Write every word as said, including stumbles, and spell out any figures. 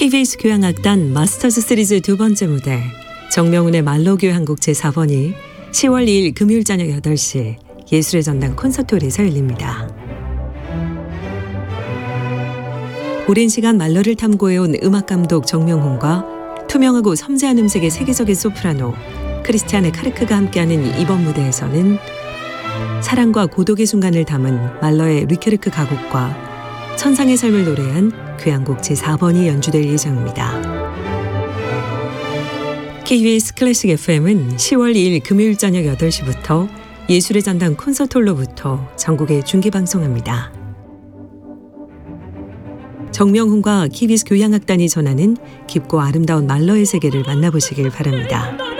케이비에스 교향악단 마스터즈 시리즈 두 번째 무대 정명훈의 말로 교향곡 제사 번이 시월 이일 금요일 저녁 여덟 시 예술의 전당 콘서트홀에서 열립니다. 오랜 시간 말러를 탐구해온 음악감독 정명훈과 투명하고 섬세한 음색의 세계적인 소프라노 크리스티아네 카르크가 함께하는 이번 무대에서는 사랑과 고독의 순간을 담은 말러의 리케르크 가곡과 천상의 삶을 노래한 교향곡 제사 번이 연주될 예정입니다. 케이비에스 클래식 에프엠은 시월 이일 금요일 저녁 여덟 시부터 예술의 전당 콘서트홀로부터 전국에 중계방송합니다. 정명훈과 케이비에스 교향악단이 전하는 깊고 아름다운 말러의 세계를 만나보시길 바랍니다.